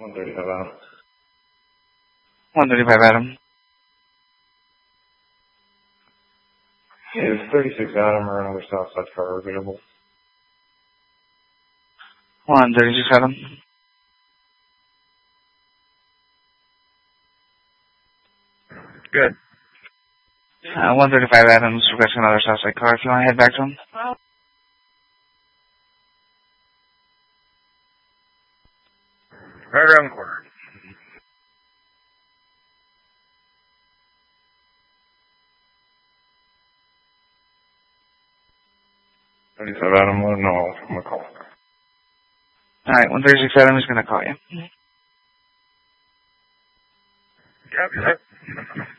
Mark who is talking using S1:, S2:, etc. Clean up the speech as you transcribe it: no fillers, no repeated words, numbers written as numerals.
S1: 135 Adam.
S2: 135 Adam.
S1: Is 36 Adam or another Southside car available?
S2: 136 Adam.
S1: Good.
S2: 135 Adams requesting another Southside car. If you want to head back to him.
S1: Right around the corner. Adam, let him know I'm going to call.
S2: Alright, 136 Adam is going to call you.
S1: Yep.